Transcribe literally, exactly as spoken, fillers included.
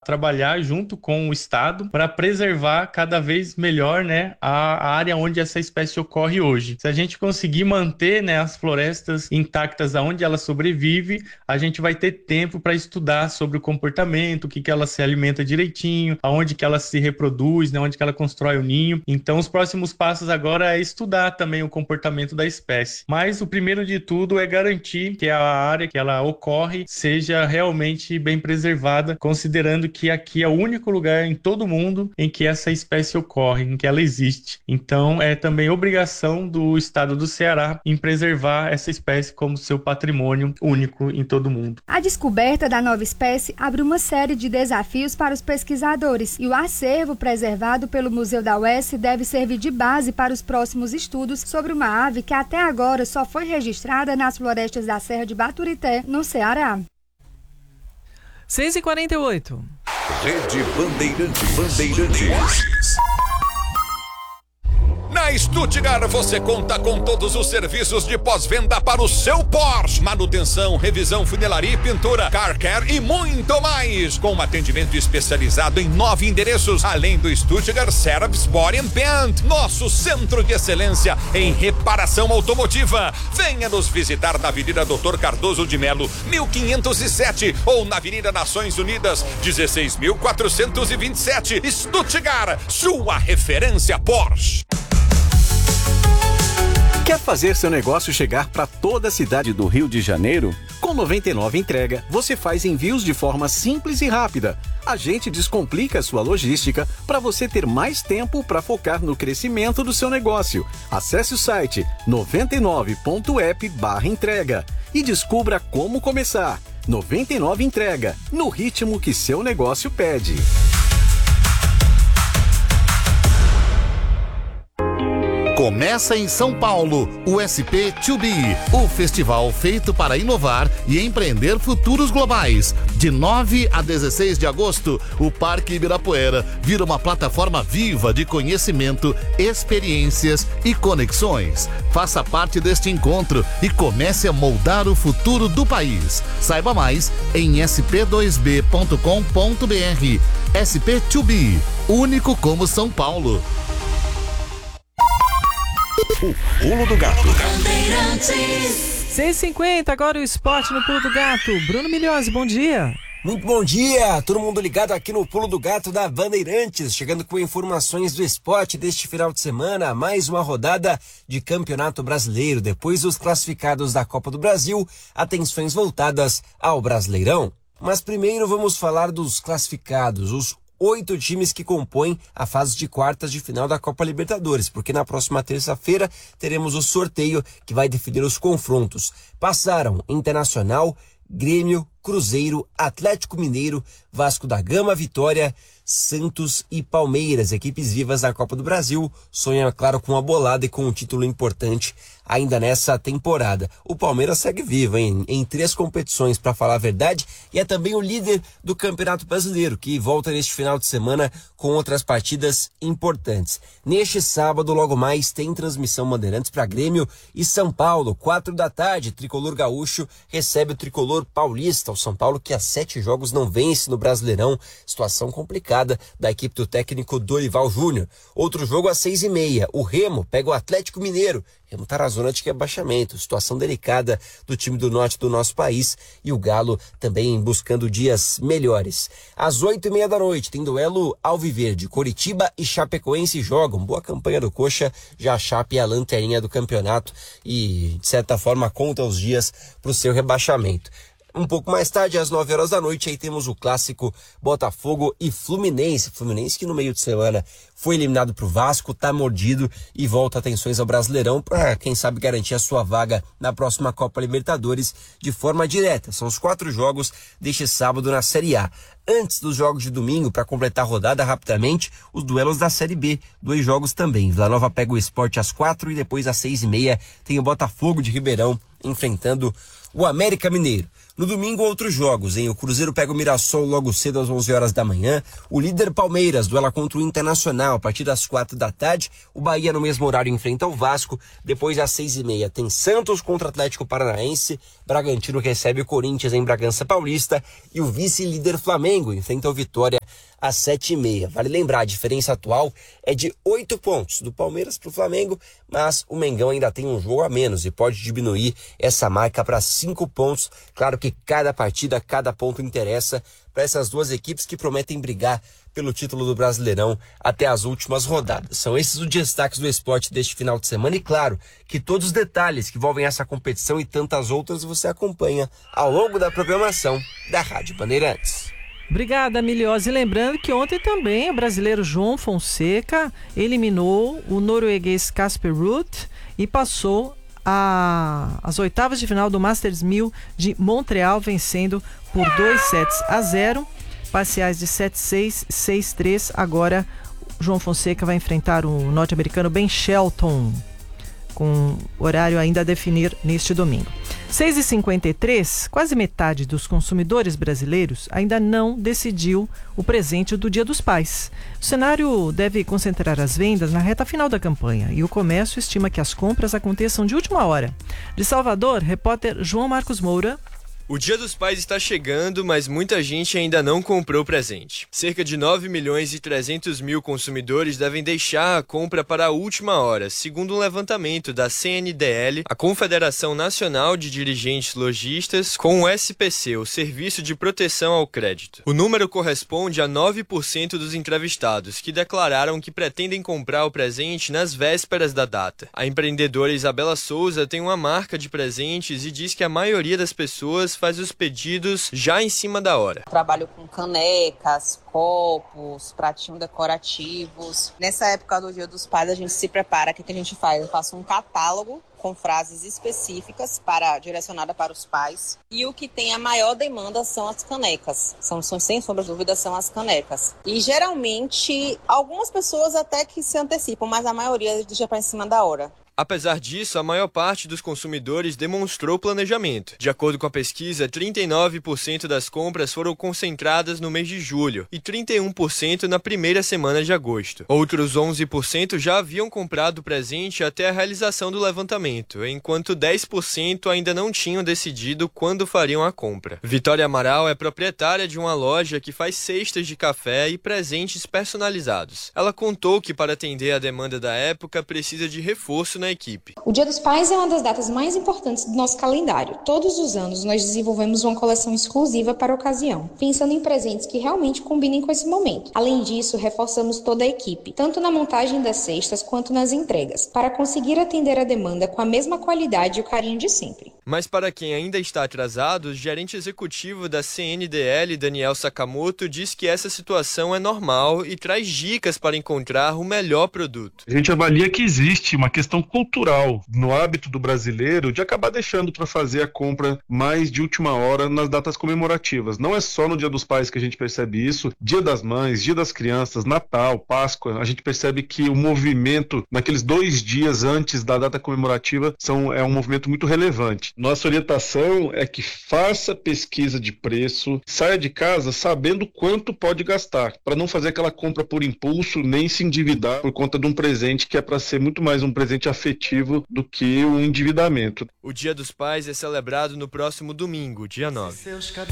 trabalhar junto com o Estado para preservar cada vez melhor, né, a, a área onde essa espécie ocorre hoje. Se a gente conseguir manter, né, as florestas intactas aonde ela sobrevive, a gente vai ter tempo para estudar sobre o comportamento, o que, que ela se alimenta direitinho, aonde que ela se reproduz, né, onde que ela constrói o ninho. Então, os próximos passos agora é estudar também o comportamento da espécie. Mas o primeiro de tudo é garantir que a área que ela ocorre seja realmente bem preservada, considerando que aqui é o único lugar em todo o mundo em que essa espécie ocorre, em que ela existe. Então, é também obrigação do estado do Ceará em preservar essa espécie como seu patrimônio único em todo o mundo. A descoberta da nova espécie abre uma série de desafios para os pesquisadores e o acervo preservado pelo Museu da U E S deve servir de base para os próximos estudos sobre uma ave que até agora só foi registrada nas florestas da Serra de Baturité, no Ceará. seis e quarenta e oito. Rede Bandeirantes. Bandeirantes. Na Stuttgart você conta com todos os serviços de pós-venda para o seu Porsche. Manutenção, revisão, funilaria e pintura, car care e muito mais. Com um atendimento especializado em nove endereços, além do Stuttgart Service Body and Paint, nosso centro de excelência em reparação automotiva. Venha nos visitar na Avenida doutor Cardoso de Melo, mil quinhentos e sete, ou na Avenida Nações Unidas, dezesseis mil quatrocentos e vinte e sete. Stuttgart, sua referência Porsche. Quer fazer seu negócio chegar para toda a cidade do Rio de Janeiro? Com noventa e nove Entrega, você faz envios de forma simples e rápida. A gente descomplica a sua logística para você ter mais tempo para focar no crescimento do seu negócio. Acesse o site noventa e nove ponto app barra entrega e descubra como começar. noventa e nove Entrega, no ritmo que seu negócio pede. Começa em São Paulo, o S P dois B, o festival feito para inovar e empreender futuros globais. De nove a dezesseis de agosto, o Parque Ibirapuera vira uma plataforma viva de conhecimento, experiências e conexões. Faça parte deste encontro e comece a moldar o futuro do país. Saiba mais em s p dois b ponto com ponto b r. S P dois B, único como São Paulo. O Pulo do Gato. seis e cinquenta, agora o esporte no Pulo do Gato. Bruno Milhose, bom dia. Muito bom dia, todo mundo ligado aqui no Pulo do Gato da Bandeirantes, chegando com informações do esporte deste final de semana, mais uma rodada de Campeonato Brasileiro. Depois dos classificados da Copa do Brasil, atenções voltadas ao Brasileirão. Mas primeiro vamos falar dos classificados, os oito times que compõem a fase de quartas de final da Copa Libertadores, porque na próxima terça-feira teremos o sorteio que vai definir os confrontos. Passaram Internacional, Grêmio, Cruzeiro, Atlético Mineiro, Vasco da Gama, Vitória, Santos e Palmeiras, equipes vivas da Copa do Brasil, sonham, claro, com uma bolada e com um título importante ainda nessa temporada. O Palmeiras segue vivo, hein? Em três competições, para falar a verdade, e é também o líder do Campeonato Brasileiro, que volta neste final de semana com outras partidas importantes. Neste sábado, logo mais, tem transmissão Bandeirantes para Grêmio e São Paulo, quatro da tarde, Tricolor Gaúcho recebe o Tricolor Paulista, o São Paulo que há sete jogos não vence no Brasileirão, situação complicada da equipe do técnico Dorival Júnior. Outro jogo às seis e meia, o Remo pega o Atlético Mineiro, Remo tá na zona de rebaixamento, situação delicada do time do norte do nosso país, e o Galo também buscando dias melhores. Às oito e meia da noite tem duelo alviverde, Coritiba e Chapecoense jogam, boa campanha do Coxa, já a Chape é a lanterninha do campeonato e de certa forma conta os dias para o seu rebaixamento. Um pouco mais tarde, às nove horas da noite, aí temos o clássico Botafogo e Fluminense. Fluminense que no meio de semana foi eliminado pro Vasco, tá mordido e volta atenções ao Brasileirão para, quem sabe, garantir a sua vaga na próxima Copa Libertadores de forma direta. São os quatro jogos deste sábado na Série A. Antes dos jogos de domingo, para completar a rodada rapidamente, os duelos da Série B. Dois jogos também. Vila Nova pega o Sport às quatro e depois às seis e meia tem o Botafogo de Ribeirão enfrentando o América Mineiro. No domingo, outros jogos, hein? O Cruzeiro pega o Mirassol logo cedo às onze horas da manhã. O líder Palmeiras duela contra o Internacional a partir das quatro da tarde. O Bahia no mesmo horário enfrenta o Vasco. Depois às seis e meia tem Santos contra Atlético Paranaense. Bragantino recebe o Corinthians em Bragança Paulista. E o vice-líder Flamengo enfrenta o Vitória às sete e meia. Vale lembrar, a diferença atual é de oito pontos do Palmeiras para o Flamengo, mas o Mengão ainda tem um jogo a menos e pode diminuir essa marca para cinco pontos. Claro que cada partida, cada ponto interessa para essas duas equipes que prometem brigar pelo título do Brasileirão até as últimas rodadas. São esses os destaques do esporte deste final de semana e claro que todos os detalhes que envolvem essa competição e tantas outras você acompanha ao longo da programação da Rádio Bandeirantes. Obrigada, Miliose. Lembrando que ontem também o brasileiro João Fonseca eliminou o norueguês Casper Ruud e passou a, as oitavas de final do Masters mil de Montreal, vencendo por dois sets a zero, parciais de sete a seis, seis a três. Agora João Fonseca vai enfrentar o norte-americano Ben Shelton, com horário ainda a definir neste domingo. seis e cinquenta e três, quase metade dos consumidores brasileiros ainda não decidiu o presente do Dia dos Pais. O cenário deve concentrar as vendas na reta final da campanha e o comércio estima que as compras aconteçam de última hora. De Salvador, repórter João Marcos Moura. O Dia dos Pais está chegando, mas muita gente ainda não comprou presente. Cerca de nove milhões e trezentos mil consumidores devem deixar a compra para a última hora, segundo um levantamento da C N D L, a Confederação Nacional de Dirigentes Lojistas, com o S P C, o Serviço de Proteção ao Crédito. O número corresponde a nove por cento dos entrevistados, que declararam que pretendem comprar o presente nas vésperas da data. A empreendedora Isabela Souza tem uma marca de presentes e diz que a maioria das pessoas faz os pedidos já em cima da hora. Trabalho com canecas, copos, pratinhos decorativos. Nessa época do Dia dos Pais, a gente se prepara. O que a gente faz? Eu faço um catálogo com frases específicas para, direcionada para os pais. E o que tem a maior demanda são as canecas. São, são, sem sombra de dúvida, são as canecas. E geralmente, algumas pessoas até que se antecipam, mas a maioria deixa para em cima da hora. Apesar disso, a maior parte dos consumidores demonstrou planejamento. De acordo com a pesquisa, trinta e nove por cento das compras foram concentradas no mês de julho e trinta e um por cento na primeira semana de agosto. Outros onze por cento já haviam comprado o presente até a realização do levantamento, enquanto dez por cento ainda não tinham decidido quando fariam a compra. Vitória Amaral é proprietária de uma loja que faz cestas de café e presentes personalizados. Ela contou que para atender a demanda da época precisa de reforço na equipe. O Dia dos Pais é uma das datas mais importantes do nosso calendário. Todos os anos nós desenvolvemos uma coleção exclusiva para a ocasião, pensando em presentes que realmente combinem com esse momento. Além disso, reforçamos toda a equipe, tanto na montagem das cestas quanto nas entregas, para conseguir atender a demanda com a mesma qualidade e o carinho de sempre. Mas para quem ainda está atrasado, o gerente executivo da C N D L, Daniel Sakamoto, diz que essa situação é normal e traz dicas para encontrar o melhor produto. A gente avalia que existe uma questão cultural no hábito do brasileiro de acabar deixando para fazer a compra mais de última hora nas datas comemorativas. Não é só no Dia dos Pais que a gente percebe isso. Dia das Mães, Dia das Crianças, Natal, Páscoa, a gente percebe que o movimento naqueles dois dias antes da data comemorativa são, é um movimento muito relevante. Nossa orientação é que faça pesquisa de preço, saia de casa sabendo quanto pode gastar, para não fazer aquela compra por impulso, nem se endividar por conta de um presente que é para ser muito mais um presente afetivo do que o endividamento. O Dia dos Pais é celebrado no próximo domingo, dia nove.